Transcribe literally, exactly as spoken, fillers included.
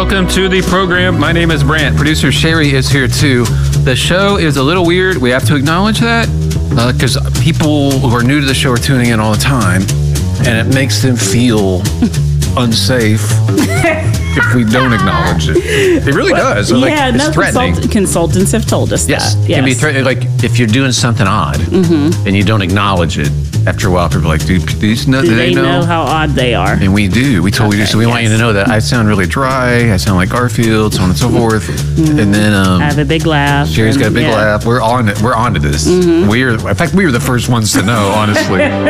Welcome to the program. My name is Brant. Producer Sherry is here too. The show is a little weird. We have to acknowledge that because uh, people who are new to the show are tuning in all the time, and it makes them feel unsafe if we don't acknowledge it. It really well, does. Like, yeah, it's no, threatening. Consult- consultants have told us yes, that. Yes, it can be threatening. Like if you're doing something odd mm-hmm. and you don't acknowledge it, after a while, people are like, do, do, you know, do, do they, they know? know how odd they are? And we do. We totally okay, do. So we yes. want you to know that I sound really dry. I sound like Garfield, so on and so forth. Mm-hmm. And then um, I have a big laugh. Sherry's got a big yeah. laugh. We're on it. We're on to this. Mm-hmm. We're, in fact, we were the first ones to know, honestly.